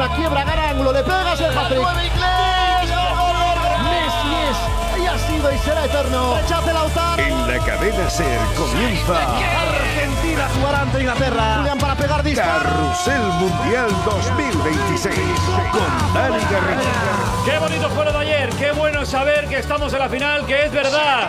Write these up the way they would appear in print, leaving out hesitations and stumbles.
una quiebra, gana ángulo, le pegas el hat-trick. Messi es, y ha sido y será eterno. Rechace Lautaro. En la cadena SER comienza Argentina jugará ante Inglaterra. Julián para pegar disparo. Carrusel Mundial 2026 con Dani Garrido. Qué bonito fue lo de ayer, qué bueno saber que estamos en la final, que es verdad.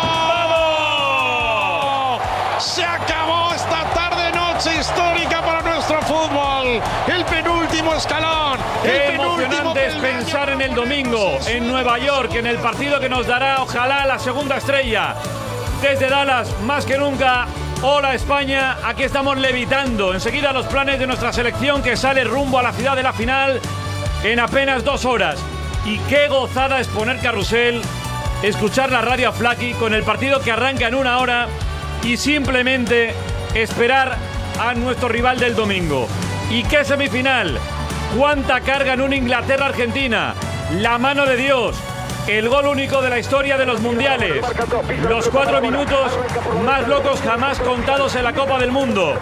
¡Vamos! Se acabó esta tarde-noche histórica para nuestro fútbol. El penúltimo escalón. Qué emocionante es pensar en el domingo, en Nueva York, en el partido que nos dará, ojalá, la segunda estrella. Desde Dallas, más que nunca, hola España, aquí estamos levitando. Enseguida los planes de nuestra selección que sale rumbo a la ciudad de la final en apenas 2 horas. Y qué gozada es poner carrusel, escuchar la radio a Flaky con el partido que arranca en 1 hora y simplemente esperar a nuestro rival del domingo. ¿Y qué semifinal? ¿Cuánta carga en una Inglaterra-Argentina? La mano de Dios. El gol único de la historia de los mundiales. Los 4 minutos más locos jamás contados en la Copa del Mundo.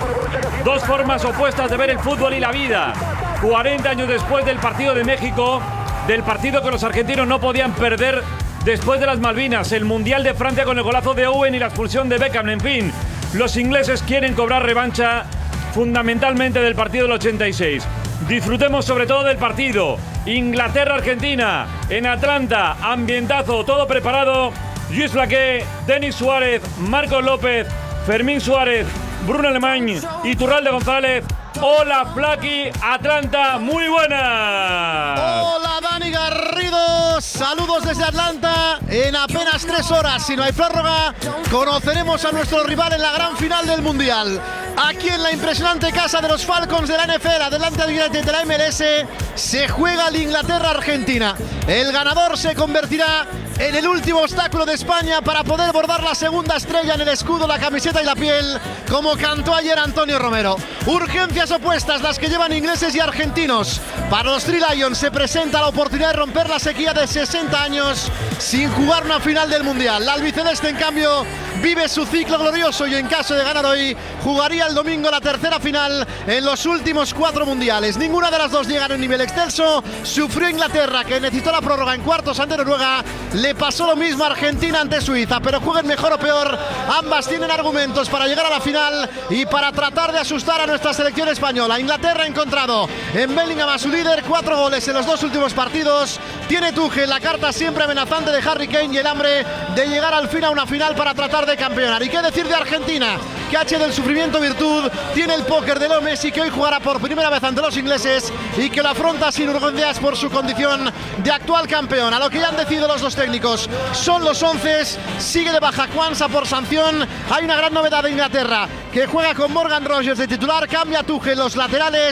2 formas opuestas de ver el fútbol y la vida. 40 años después del partido de México, del partido que los argentinos no podían perder después de las Malvinas, el Mundial de Francia con el golazo de Owen y la expulsión de Beckham. En fin, los ingleses quieren cobrar revancha fundamentalmente del partido del 86. Disfrutemos sobre todo del partido. Inglaterra-Argentina en Atlanta, ambientazo, todo preparado. Lluís Flaqué, Denis Suárez, Marcos López, Fermín Suárez, Bruno Alemany y Iturralde González. Hola Flaky, Atlanta, muy buenas. Hola Dani Garrido, saludos desde Atlanta. En apenas 3 horas, si no hay prórroga, conoceremos a nuestro rival en la gran final del Mundial. Aquí en la impresionante casa de los Falcons de la NFL, delante del United de la MLS, se juega el Inglaterra-Argentina. El ganador se convertirá en el último obstáculo de España para poder bordar la segunda estrella en el escudo, la camiseta y la piel, como cantó ayer Antonio Romero. Urgencias opuestas las que llevan ingleses y argentinos. Para los Three Lions se presenta la oportunidad de romper la sequía de 60 años sin jugar una final del Mundial. La albiceleste, en cambio, vive su ciclo glorioso y en caso de ganar hoy, jugaría el domingo la tercera final en los últimos 4 mundiales. Ninguna de las dos llega a un nivel excelso. Sufrió Inglaterra, que necesitó la prórroga en cuartos ante Noruega. Le pasó lo mismo a Argentina ante Suiza, pero jueguen mejor o peor, ambas tienen argumentos para llegar a la final y para tratar de asustar a nuestra selección española. Inglaterra ha encontrado en Bellingham a su líder, 4 goles en los 2 últimos partidos. Tiene Tuchel la carta siempre amenazante de Harry Kane y el hambre de llegar al fin a una final para tratar de campeonar. ¿Y qué decir de Argentina? Que ha hecho del sufrimiento virtud, tiene el póker de Leo Messi, que hoy jugará por primera vez ante los ingleses y que lo afronta sin urgencias por su condición de actual campeón. A lo que ya han decidido los dos técnicos son los 11. Sigue de baja Kwanza por sanción. Hay una gran novedad de Inglaterra, que juega con Morgan Rogers de titular, cambia Tuchel los laterales.